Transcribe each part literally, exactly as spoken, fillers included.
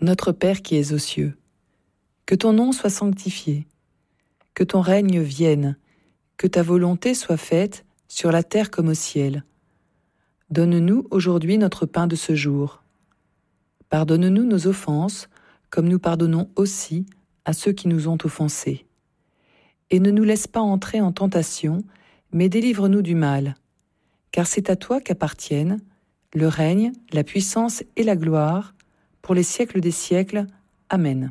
Notre Père qui es aux cieux, que ton nom soit sanctifié, que ton règne vienne, que ta volonté soit faite sur la terre comme au ciel. Donne-nous aujourd'hui notre pain de ce jour. Pardonne-nous nos offenses, comme nous pardonnons aussi à ceux qui nous ont offensés. Et ne nous laisse pas entrer en tentation, mais délivre-nous du mal. Car c'est à toi qu'appartiennent le règne, la puissance et la gloire, pour les siècles des siècles. Amen.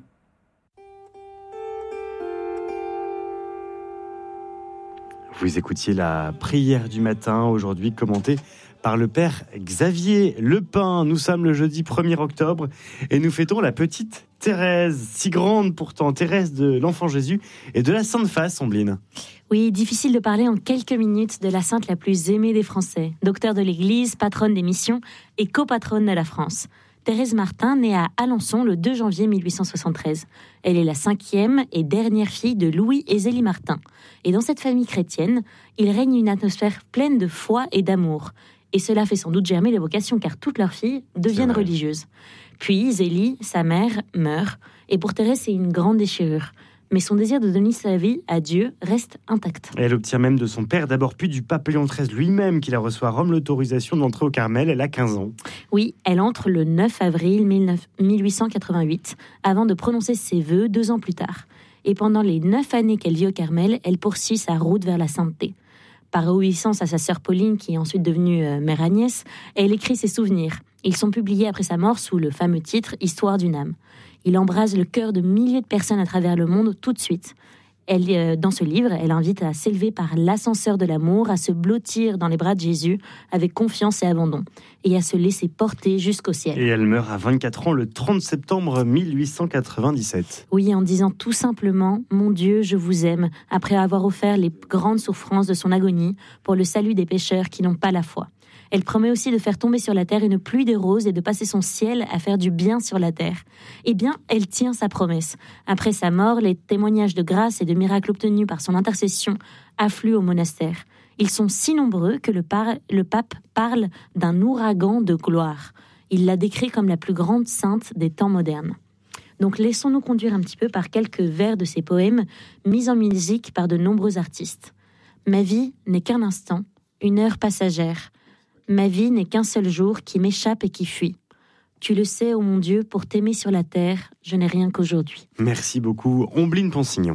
Vous écoutiez la prière du matin, aujourd'hui commentée par le Père Xavier Lepin. Nous sommes le jeudi premier octobre et nous fêtons la petite Thérèse, si grande pourtant, Thérèse de l'Enfant Jésus et de la Sainte Face, Ombline. Oui, difficile de parler en quelques minutes de la sainte la plus aimée des Français, docteur de l'Église, patronne des missions et copatronne de la France. Thérèse Martin naît à Alençon le deux janvier mille huit cent soixante-treize. Elle est la cinquième et dernière fille de Louis et Zélie Martin. Et dans cette famille chrétienne, il règne une atmosphère pleine de foi et d'amour. Et cela fait sans doute germer les vocations, car toutes leurs filles deviennent religieuses. Puis Zélie, sa mère, meurt. Et pour Thérèse, c'est une grande déchirure. Mais son désir de donner sa vie à Dieu reste intact. Elle obtient même de son père, d'abord puis du pape Léon treize lui-même, qui la reçoit à Rome, l'autorisation d'entrer au Carmel. Elle a quinze ans. Oui, elle entre le neuf avril mille huit cent quatre-vingt-huit, avant de prononcer ses vœux deux ans plus tard. Et pendant les neuf années qu'elle vit au Carmel, elle poursuit sa route vers la sainteté. Par obéissance à sa sœur Pauline, qui est ensuite devenue euh, mère Agnès, elle écrit ses souvenirs. Ils sont publiés après sa mort sous le fameux titre « Histoire d'une âme ». Il embrase le cœur de milliers de personnes à travers le monde tout de suite. Elle, euh, dans ce livre, elle invite à s'élever par l'ascenseur de l'amour, à se blottir dans les bras de Jésus avec confiance et abandon, et à se laisser porter jusqu'au ciel. Et elle meurt à vingt-quatre ans le trente septembre mille huit cent quatre-vingt-dix-sept. Oui, en disant tout simplement « Mon Dieu, je vous aime », après avoir offert les grandes souffrances de son agonie pour le salut des pécheurs qui n'ont pas la foi. Elle promet aussi de faire tomber sur la terre une pluie de roses et de passer son ciel à faire du bien sur la terre. Eh bien, elle tient sa promesse. Après sa mort, les témoignages de grâce et de miracles obtenus par son intercession affluent au monastère. Ils sont si nombreux que le, par- le pape parle d'un ouragan de gloire. Il la décrit comme la plus grande sainte des temps modernes. Donc laissons-nous conduire un petit peu par quelques vers de ses poèmes, mis en musique par de nombreux artistes. Ma vie n'est qu'un instant, une heure passagère. Ma vie n'est qu'un seul jour qui m'échappe et qui fuit. Tu le sais, ô mon Dieu, pour t'aimer sur la terre, je n'ai rien qu'aujourd'hui. Merci beaucoup, Ombline Ponsignon.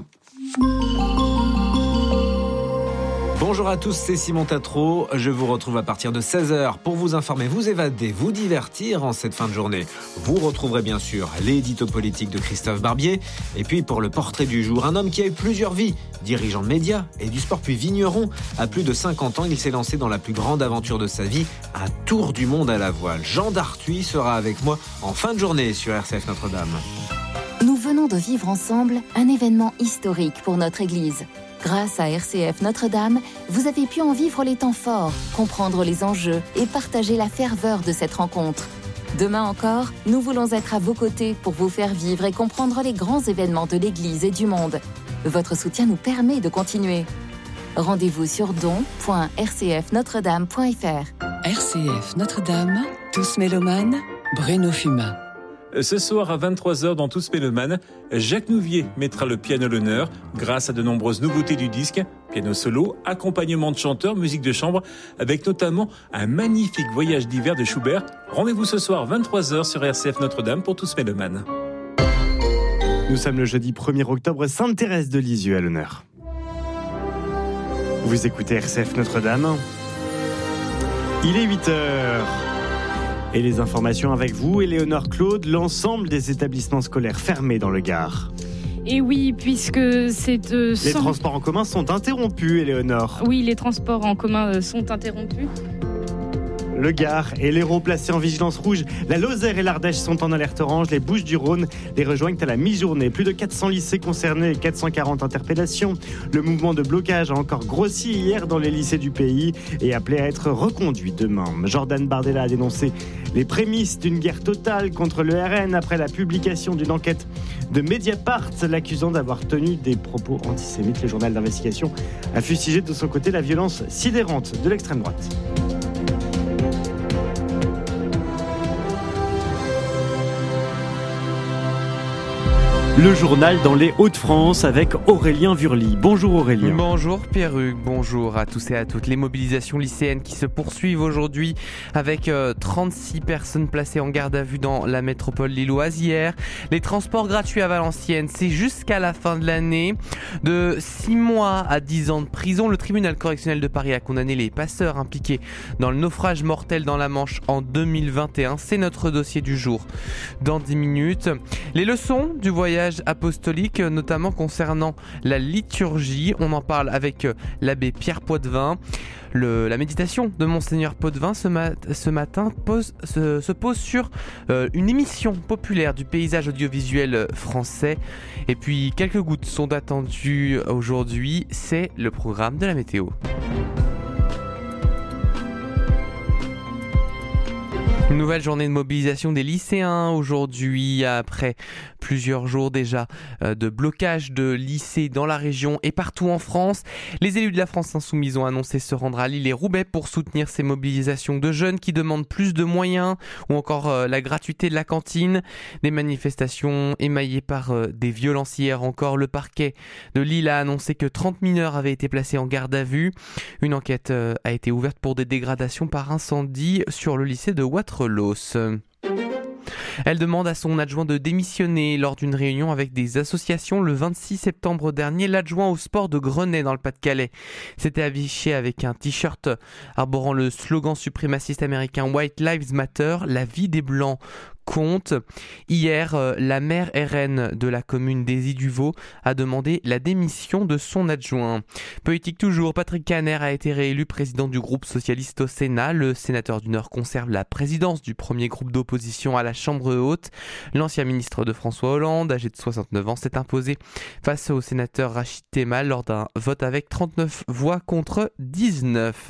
Bonjour à tous, c'est Simon Tatro. Je vous retrouve à partir de seize heures pour vous informer, vous évader, vous divertir en cette fin de journée. Vous retrouverez bien sûr l'édito politique de Christophe Barbier. Et puis pour le portrait du jour, un homme qui a eu plusieurs vies, dirigeant de médias et du sport puis vigneron. À plus de cinquante ans, il s'est lancé dans la plus grande aventure de sa vie, un tour du monde à la voile. Jean Darthuis sera avec moi en fin de journée sur R C F Notre-Dame. Nous venons de vivre ensemble un événement historique pour notre Église. Grâce à R C F Notre-Dame, vous avez pu en vivre les temps forts, comprendre les enjeux et partager la ferveur de cette rencontre. Demain encore, nous voulons être à vos côtés pour vous faire vivre et comprendre les grands événements de l'Église et du monde. Votre soutien nous permet de continuer. Rendez-vous sur don point r c f notre dame point f r. R C F Notre-Dame, tous mélomanes, Bruno Fumin. Ce soir à vingt-trois heures dans Tous Mélomanes, Jacques Nouvier mettra le piano à l'honneur grâce à de nombreuses nouveautés du disque, piano solo, accompagnement de chanteurs, musique de chambre, avec notamment un magnifique voyage d'hiver de Schubert. Rendez-vous ce soir vingt-trois heures sur R C F Notre-Dame pour Tous Mélomanes. Nous sommes le jeudi premier octobre, Sainte Thérèse de Lisieux à l'honneur. Vous écoutez R C F Notre-Dame. Il est huit heures. Et les informations avec vous, Éléonore Claude, l'ensemble des établissements scolaires fermés dans le Gard. Et oui, puisque c'est... Euh, les sans... transports en commun sont interrompus, Éléonore. Oui, les transports en commun sont interrompus. Le Gard et l'Hérault placés en vigilance rouge. La Lozère et l'Ardèche sont en alerte orange. Les Bouches-du-Rhône les rejoignent à la mi-journée. Plus de quatre cents lycées concernés et quatre cent quarante interpellations. Le mouvement de blocage a encore grossi hier dans les lycées du pays et appelé à être reconduit demain. Jordan Bardella a dénoncé les prémices d'une guerre totale contre le R N après la publication d'une enquête de Mediapart l'accusant d'avoir tenu des propos antisémites. Le journal d'investigation a fustigé de son côté la violence sidérante de l'extrême droite. Le journal dans les Hauts-de-France avec Aurélien Vurly. Bonjour Aurélien. Bonjour Pierruc, bonjour à tous et à toutes. Les mobilisations lycéennes qui se poursuivent aujourd'hui avec euh, trente-six personnes placées en garde à vue dans la métropole lilloise hier. Les transports gratuits à Valenciennes, c'est jusqu'à la fin de l'année. De six mois à dix ans de prison, le tribunal correctionnel de Paris a condamné les passeurs impliqués dans le naufrage mortel dans la Manche en deux mille vingt et un. C'est notre dossier du jour. Dans dix minutes, les leçons du voyage apostolique, notamment concernant la liturgie. On en parle avec l'abbé Pierre Poitvin. Le, la méditation de Monseigneur Poitvin ce, mat, ce matin pose, se, se pose sur euh, une émission populaire du paysage audiovisuel français. Et puis quelques gouttes sont attendues aujourd'hui. C'est le programme de la météo. Une nouvelle journée de mobilisation des lycéens aujourd'hui, après plusieurs jours déjà de blocage de lycées dans la région et partout en France. Les élus de la France Insoumise ont annoncé se rendre à Lille et Roubaix pour soutenir ces mobilisations de jeunes qui demandent plus de moyens ou encore la gratuité de la cantine. Des manifestations émaillées par des violences hier encore. Le parquet de Lille a annoncé que trente mineurs avaient été placés en garde à vue. Une enquête a été ouverte pour des dégradations par incendie sur le lycée de Waterloo. Elle demande à son adjoint de démissionner lors d'une réunion avec des associations le vingt-six septembre dernier. L'adjoint au sport de Grenay dans le Pas-de-Calais s'était affiché avec un t-shirt arborant le slogan suprémaciste américain White Lives Matter, la vie des Blancs compte. Hier, la maire R N de la commune d'Aisy-du-Vaud a demandé la démission de son adjoint. Politique toujours, Patrick Kanner a été réélu président du groupe socialiste au Sénat. Le sénateur du Nord conserve la présidence du premier groupe d'opposition à la Chambre haute. L'ancien ministre de François Hollande, âgé de soixante-neuf ans, s'est imposé face au sénateur Rachid Temal lors d'un vote avec trente-neuf voix contre dix-neuf.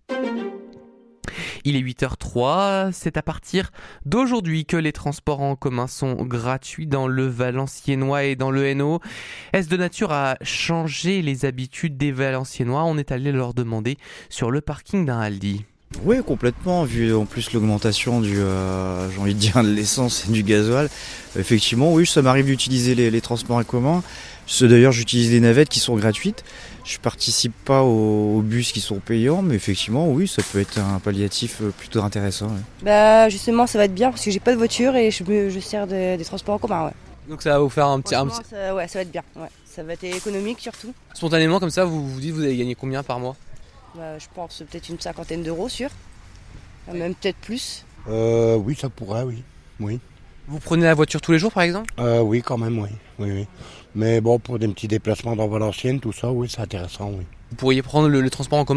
Il est huit heures zéro trois, c'est à partir d'aujourd'hui que les transports en commun sont gratuits dans le Valenciennois et dans le Hainaut. Est-ce de nature à changer les habitudes des Valenciennois ? On est allé leur demander sur le parking d'un Aldi. Oui, complètement, vu en plus l'augmentation du, euh, j'ai envie de dire, de l'essence et du gasoil. Effectivement, oui, ça m'arrive d'utiliser les, les transports en commun. D'ailleurs, j'utilise les navettes qui sont gratuites. Je participe pas aux, aux bus qui sont payants, mais effectivement, oui, ça peut être un palliatif plutôt intéressant. Ouais. Bah justement, ça va être bien parce que j'ai pas de voiture et je, me, je sers de, des transports en commun. Ouais. Donc ça va vous faire un petit... Un petit... Ça, ouais, ça va être bien. Ouais. Ça va être économique surtout. Spontanément, comme ça, vous vous dites vous allez gagner combien par mois ? Bah, je pense peut-être une cinquantaine d'euros sûr. Même peut-être plus. Euh, oui, ça pourrait, oui. oui. Vous prenez la voiture tous les jours par exemple ? euh, Oui, quand même, oui. oui, oui. Mais bon, pour des petits déplacements dans Valenciennes, tout ça, oui, c'est intéressant, oui. Vous pourriez prendre le, le transport en commun